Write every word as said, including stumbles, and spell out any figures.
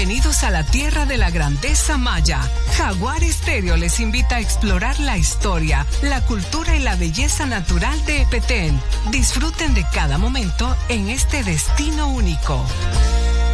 Bienvenidos a la tierra de la grandeza maya. Jaguar Estéreo les invita a explorar la historia, la cultura y la belleza natural de Petén. Disfruten de cada momento en este destino único.